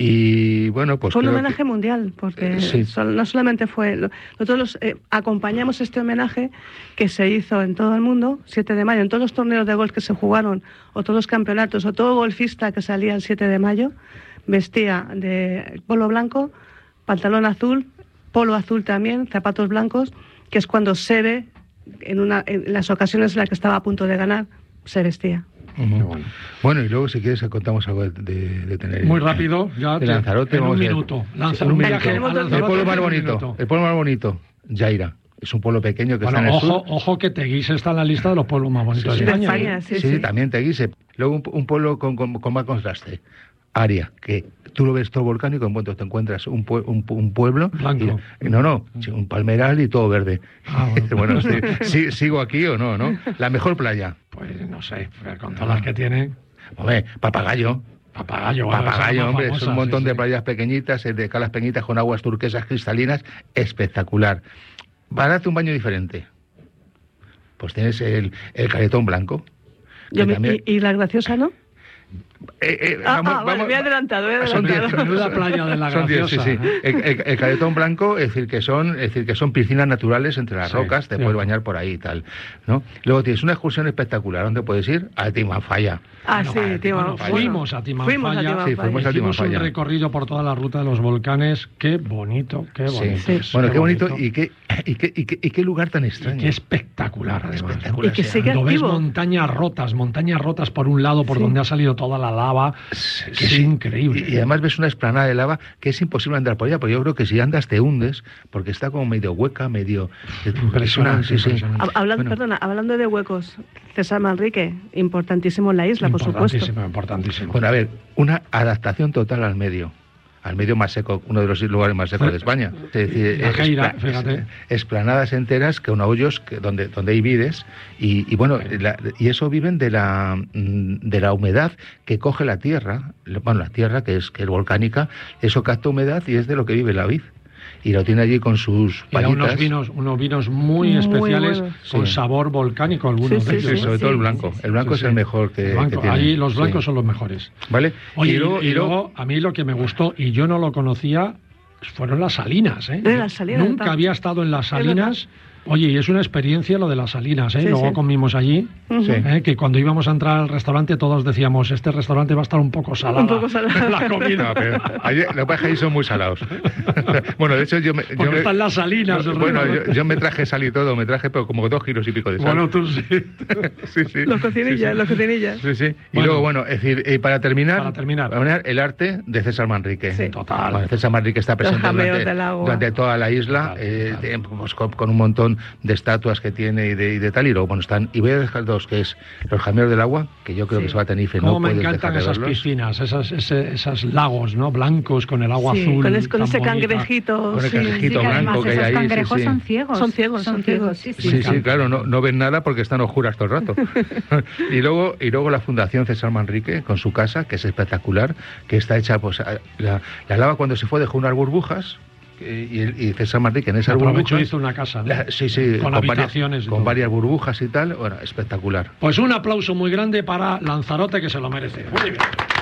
Y bueno, pues fue un homenaje mundial, porque sí. No solamente fue... Nosotros acompañamos este homenaje que se hizo en todo el mundo, 7 de mayo, en todos los torneos de golf que se jugaron, o todos los campeonatos, o todo golfista que salía el 7 de mayo, vestía de polo blanco, pantalón azul, polo azul también, zapatos blancos, que es cuando se ve, en las ocasiones en las que estaba a punto de ganar, se vestía. Bueno, y luego si quieres contamos algo de Tenerife. Muy rápido, ya de Lanzarote, en un minuto. Un viaje a Lanzarote. El pueblo más bonito, Yaira. Es un pueblo pequeño que está en el sur. Ojo que Teguise está en la lista de los pueblos más bonitos de España. Sí, también Teguise. Luego un pueblo con más contraste. Aria, que tú lo ves todo volcánico, en cuanto te encuentras un pueblo blanco. Un palmeral y todo verde. Bueno, ¿sigo aquí o no? La mejor playa. Pues no sé, con todas las que tiene. Hombre, Papagayo, hombre, es un montón de playas pequeñitas, de calas pequeñitas con aguas turquesas cristalinas, espectacular. Para darte un baño diferente, pues tienes el Caletón Blanco. ¿Y la Graciosa, no? Vamos, me he adelantado. Menuda playa de la Graciosa. Sí. El Caletón Blanco, es decir que son piscinas naturales entre las rocas, te puedes bañar por ahí y tal, ¿no? Luego tienes una excursión espectacular, ¿dónde puedes ir? A Timanfaya. Fuimos a Timanfaya. Hicimos un recorrido por toda la ruta de los volcanes. Qué bonito. Sí. Bueno, qué bonito y qué lugar tan extraño. Qué espectacular, además. Y que sigue activo. Ves montañas rotas por un lado, por donde ha salido toda la lava, que es increíble. Y además ves una explanada de lava que es imposible andar por ella, porque yo creo que si andas te hundes, porque está como medio hueca, medio... Impresionante. Hablando de huecos, César Manrique, importantísimo en la isla, por supuesto. Importantísimo. Bueno, a ver, una adaptación total al medio más seco, uno de los lugares más secos de España. Es decir, fíjate. Esplanadas enteras, que una hoyos donde hay vides, y bueno, y eso viven de la humedad que coge la tierra, la tierra que es volcánica, eso capta humedad y es de lo que vive la vid. Y lo tiene allí con sus pallitas. Unos vinos muy especiales, buenos, con sabor volcánico, algunos de ellos. Sí, sobre todo el blanco. El blanco es el mejor que tiene. Allí los blancos son los mejores. ¿Vale? Oye, y luego, a mí lo que me gustó, y yo no lo conocía, fueron las Salinas, ¿eh? Nunca había estado en las Salinas. Oye, y es una experiencia lo de las Salinas, ¿eh? Luego comimos allí, que cuando íbamos a entrar al restaurante todos decíamos, este restaurante va a estar un poco salada. La comida. No, pero lo que pasa es que ahí son muy salados. Bueno, de hecho porque están las Salinas. Bueno, yo me traje sal y todo, pero como 2 kilos y pico de sal. Bueno, tú sí. Sí. Los cocinillas. Sí. Y luego, bueno, es decir, para terminar, el arte de César Manrique. Sí. Total. Bueno, César Manrique está presente durante toda la isla, con un montón de estatuas que tiene y de tal, y luego están, y voy a dejar 2, que es los jameos del agua, que yo creo que se va a Tenerife, no puedes dejar de verlos. Me encantan esas piscinas, esos lagos, ¿no? Blancos con el agua azul. Con ese cangrejito. Con el cangrejito blanco que hay ahí. Esos cangrejos son ciegos. Sí, claro, no ven nada porque están oscuras todo el rato. y luego la Fundación César Manrique, con su casa, que es espectacular, que está hecha, pues, la lava cuando se fue dejó unas burbujas, y César Manrique en esas burbujas hizo una casa, ¿no? con habitaciones, con varias burbujas y tal. Bueno, espectacular. Pues un aplauso muy grande para Lanzarote, que se lo merece. Muy bien.